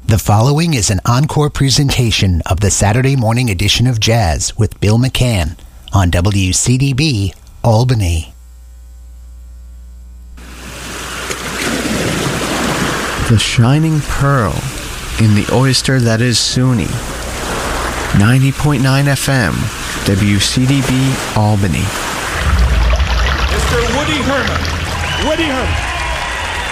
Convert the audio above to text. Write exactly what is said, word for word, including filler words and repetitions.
The following is an encore presentation of the Saturday morning edition of Jazz with Bill McCann on W C D B Albany. The shining pearl in the oyster that is SUNY. ninety point nine F M, W C D B Albany. Mister Woody Herman. Woody Herman.